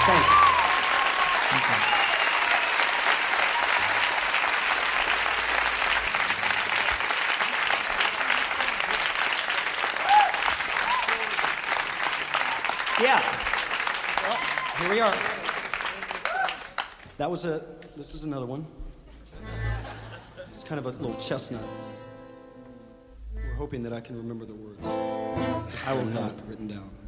Thanks. Yeah. Well, here we are. This is another one. It's kind of a little chestnut. We're hoping that I can remember the words. I will not, written down.